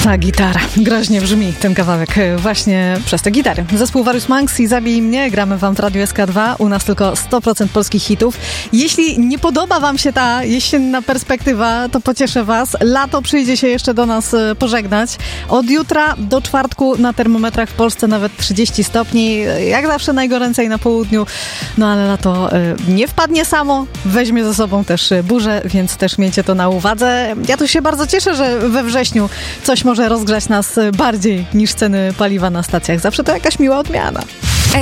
Ta gitara. Groźnie brzmi ten kawałek właśnie przez te gitary. Zespół Various Monks i Zabij mnie. Gramy wam w Radiu SK2. U nas tylko 100% polskich hitów. Jeśli nie podoba wam się ta jesienna perspektywa, to pocieszę was. Lato przyjdzie się jeszcze do nas pożegnać. Od jutra do czwartku na termometrach w Polsce nawet 30 stopni. Jak zawsze najgoręcej na południu. No ale lato nie wpadnie samo. Weźmie ze sobą też burzę, więc też miejcie to na uwadze. Ja tu się bardzo cieszę, że we wrześniu coś może rozgrzać nas bardziej niż ceny paliwa na stacjach. Zawsze to jakaś miła odmiana.